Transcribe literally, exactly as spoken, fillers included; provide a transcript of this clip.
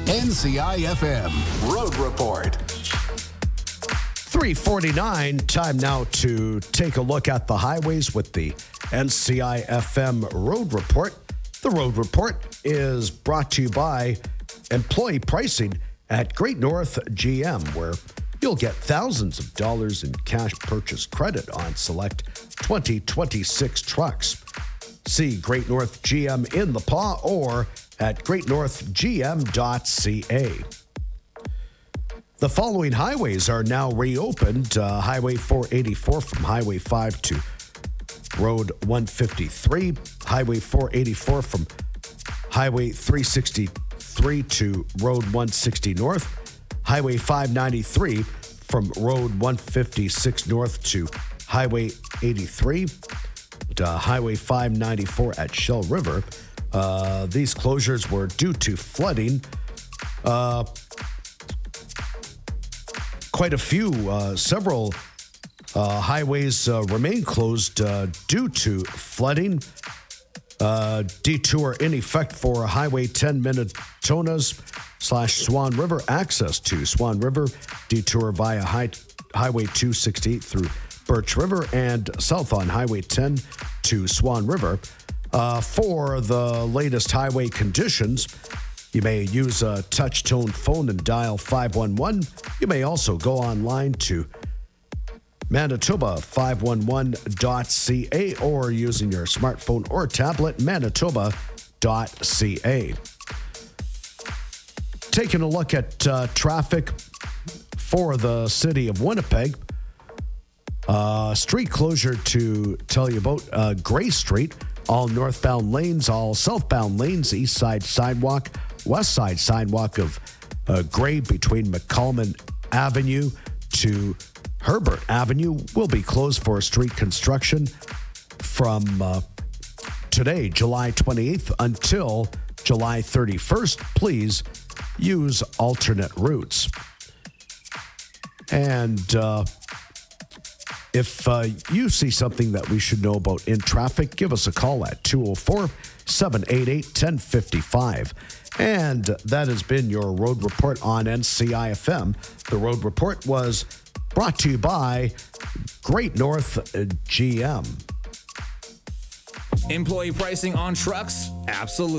N C I F M Road Report. three forty-nine, time now to take a look at the highways with the N C I F M Road Report. The Road Report is brought to you by employee pricing at Great North G M, where you'll get thousands of dollars in cash purchase credit on select twenty twenty-six trucks. See Great North G M in the Paw or at great north g m dot c a. The following highways are now reopened. Uh, Highway four eighty-four from Highway five to Road one fifty-three. Highway four eighty-four from Highway three sixty-three to Road one sixty North. Highway five ninety-three from Road one fifty-six North to Highway eighty-three. Uh, Highway five ninety-four at Shell River. Uh, these closures were due to flooding. Uh, quite a few, uh, several uh, highways uh, remain closed uh, due to flooding. Uh, detour in effect for Highway ten Minnetonka's slash Swan River access to Swan River. Detour via high, Highway two sixty-eight through Birch River and south on Highway ten to Swan River. Uh, for the latest highway conditions, you may use a touch-tone phone and dial five one one. You may also go online to Manitoba five one one dot c a or using your smartphone or tablet, manitoba dot c a. Taking a look at uh, traffic for the city of Winnipeg. Uh, street closure to tell you about uh, Gray Street. All northbound lanes, all southbound lanes, east side sidewalk, west side sidewalk of uh, Gray between McCallman Avenue to Herbert Avenue will be closed for street construction from uh, today, July twenty-eighth, until July thirty-first. Please use alternate routes. And uh, if uh, you see something that we should know about in traffic, give us a call at two oh four, seven eight eight, one oh five five. And that has been your Road Report on N C I F M. The Road Report was brought to you by Great North G M. Employee pricing on trucks? Absolutely.